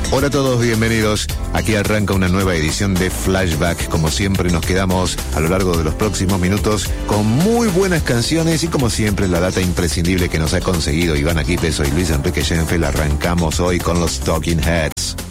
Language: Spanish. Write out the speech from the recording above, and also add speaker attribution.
Speaker 1: Hola a todos, bienvenidos. Aquí arranca una nueva edición de Flashback. Como siempre nos quedamos a lo largo de los próximos minutos con muy buenas canciones y como siempre la data imprescindible que nos ha conseguido Iván Aquipeso y Luis Enrique Schenfeld. Arrancamos hoy con los Talking Heads.